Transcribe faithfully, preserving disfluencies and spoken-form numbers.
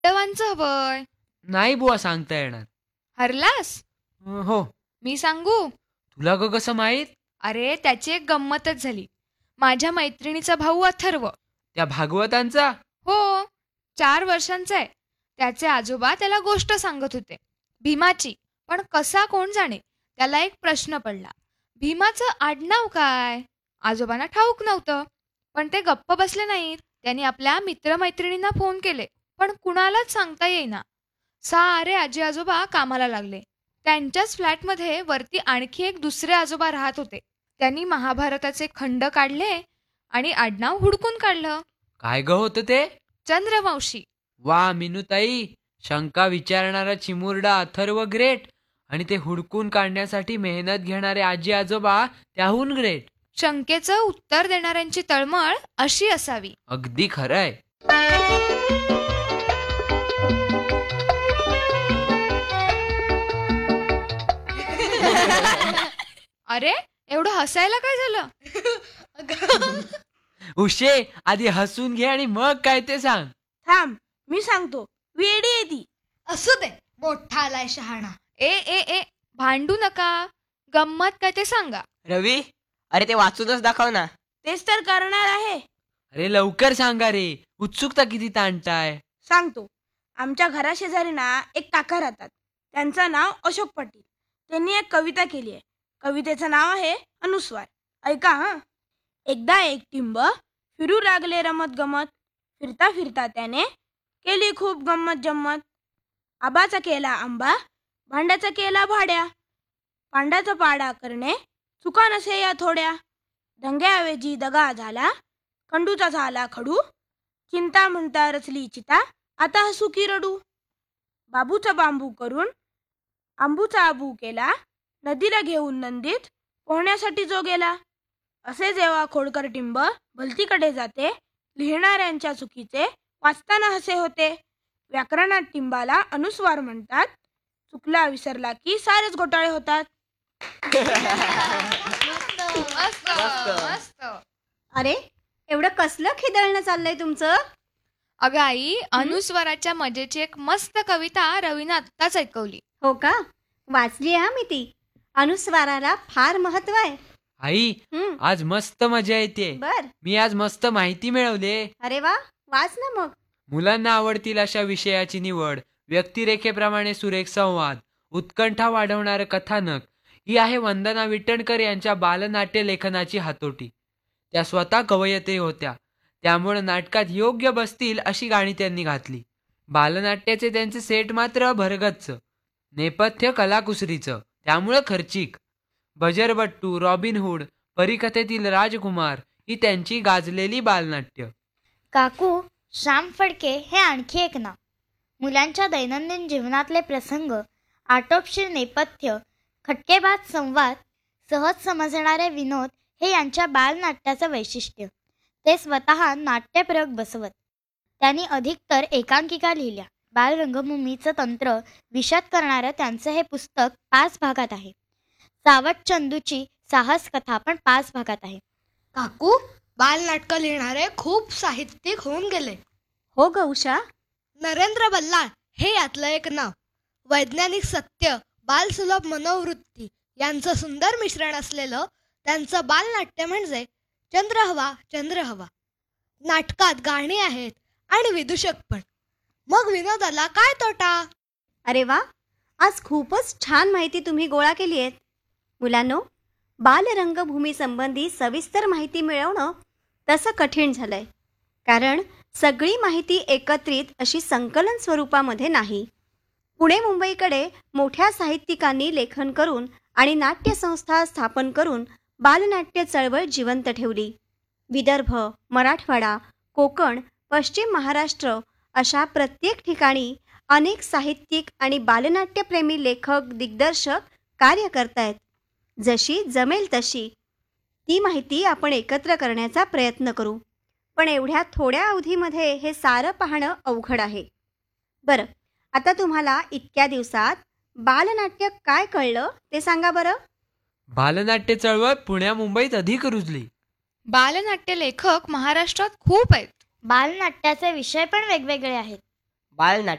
देवांचं हवंय. नाही बुवा सांगता येणार. हरलास? अं, हो. मी सांगू? तुला ग कसं माहीत? अरे त्याची एक गंमतच झाली. माझ्या मैत्रिणीचा भाऊ अथर्व. त्या भागवतांचा? हो, चार वर्षांचा आहे. त्याचे आजोबा त्याला गोष्ट सांगत होते भीमाची. पण कसा कोण जाणे, त्याला एक प्रश्न पडला. भीमाचं आडनाव काय? आजोबांना ठाऊक नव्हतं. पण ते गप्प बसले नाहीत. त्यांनी आपल्या मित्रमैत्रिणींना फोन केले, पण कुणालाच सांगता येईना. सारे आजी आजोबा कामाला लागले. त्यांच्याच फ्लॅटमध्ये वरती आणखी एक दुसरे आजोबा राहत होते. त्यांनी महाभारताचे खंड काढले आणि आडनाव हुडकून काढलं. काय ग होतं ते? चंद्रवंशी. वा मिनूताई, शंका विचारणारा चिमुरडा अथर्व ग्रेट आणि ते हुडकून काढण्यासाठी मेहनत घेणारे आजी आजोबा त्याहून ग्रेट. शंकेचं उत्तर देणाऱ्यांची तळमळ अशी असावी. अगदी खरंय. अरे एवढं हसायला काय झालं? उशे, आधी हसून घे आणि मग काय ते सांग. थांब, मी सांगतो. वेडी आहे ती. असू दे, मोठा आलाय शहाणा. ए ए ए भांडू नका. गंमत काय ते सांगा. रवी, अरे ते वाचूनच दाखव ना. तेच तर करणार आहे. अरे लवकर सांगा रे, उत्सुकता किती ताणताय. सांगतो. आमच्या घराशेजारी ना एक काका राहतात. त्यांचं नाव अशोक पाटील. त्यांनी एक कविता केली आहे. कवितेचं नाव आहे अनुस्वार. ऐका हा. एकदा एक टिंब फिरू लागले रमत गमत, फिरता फिरता त्याने केली खूप गंमत जम्मत. आबाचा केला आंबा, भांड्याचा केला भाड्या, पांड्याचा पाडा करणे चुका नसे या थोड्या. दंग्याऐवजी दगा झाला, खंडूचा झाला खडू, चिंता म्हणता रचली चिता, आता हसू की रडू. बाबूचा बांबू करून आंबूचा आबू केला, नदीला घेऊन नंदीत पोहण्यासाठी जो गेला. असे जेव्हा खोडकर टिंब भलतीकडे जाते, लिहिणाऱ्यांच्या चुकीचे वाचताना हसे होते. व्याकरणात टिंबाला अनुस्वार म्हणतात. चुकला विसरला की सारेच घोटाळे होतात. मस्त मस्त. अरे एवढं कसलं खिदळणं चाललंय तुमचं? अगं आई, अनुस्वाराच्या मजेची एक मस्त कविता रवीनं आत्ताच ऐकवली. हो का? वाचली हा मी ती. अनुस्वाराला फार महत्व आहे. आई, हं, आज मस्त मजा येते. बर. मी आज मस्त माहिती मिळवले. अरे वा, वाच ना मग. मुलांना आवडतील अशा विषयाची निवड, व्यक्तिरेखेप्रमाणे सुरेख संवाद, उत्कंठा वाढवणारं कथानक ही आहे वंदना विटणकर यांच्या बालनाट्य लेखनाची हातोटी. त्या स्वतः कवयित्री होत्या, त्यामुळे नाटकात योग्य बसतील अशी गाणी त्यांनी घातली. बालनाट्याचे त्यांचे सेट मात्र भरगच्च, नेपथ्य कलाकुसरीचं, त्यामुळं खर्चिक. बजरबट्टू, रॉबिनहूड, परीकथेतील राजकुमार ही त्यांची गाजलेली बालनाट्य. काकू, श्याम फडके हे आणखी एक नाव. मुलांच्या दैनंदिन जीवनातले प्रसंग, आटोपशीर नेपथ्य, खटकेबाज संवाद, सहज समजणारे विनोद हे यांच्या बालनाट्याचं वैशिष्ट्य. ते स्वतः नाट्यप्रयोग बसवत. त्यांनी अधिकतर एकांकिका लिहिल्या. बालरंगभूमीचं तंत्र विशद करणारं त्यांचं हे पुस्तक पाच भागात आहे. सावट चंदूची साहस कथा पण पाच भागात आहे. काकू, बालनाटकं लिहिणारे खूप साहित्यिक होऊन गेले. हो ग उषा. नरेंद्र बल्लाळ हे यातलं एक नाव. वैज्ञानिक सत्य, बालसुलभ मनोवृत्ती यांचं सुंदर मिश्रण असलेलं त्यांचं बालनाट्य म्हणजे चंद्र हवा चंद्र हवा. नाटकात गाणी आहेत आणि विदूषक पण. मग विनोदाला काय तोटा? अरे वा, आज खूपच छान माहिती तुम्ही गोळा केली आहे. मुलांनो, बालरंगभूमी संबंधी सविस्तर माहिती मिळवणं तसं कठीण झालंय, कारण सगळी माहिती एकत्रित अशी संकलन स्वरूपामध्ये नाही. पुणे मुंबईकडे मोठ्या साहित्यिकांनी लेखन करून आणि नाट्यसंस्था स्थापन करून बालनाट्य चळवळ जिवंत ठेवली. विदर्भ, मराठवाडा, कोकण, पश्चिम महाराष्ट्र अशा प्रत्येक ठिकाणी अनेक साहित्यिक आणि बालनाट्यप्रेमी लेखक, दिग्दर्शक कार्य करतायत. जशी जमेल तशी ती माहिती आपण एकत्र करण्याचा प्रयत्न करू. पण एवढ्या थोड्या अवधीमध्ये हे सारं पाहणं अवघड आहे. बरं, आता तुम्हाला इतक्या दिवसात बालनाट्य काय कळलं ते सांगा बरं. बालनाट्य चळवळ पुण्या मुंबईत अधिक रुजली. बालनाट्य लेखक महाराष्ट्रात खूप आहेत. बालनाट्याचे विषय पण वेगवेगळे आहेत. बालनाट्य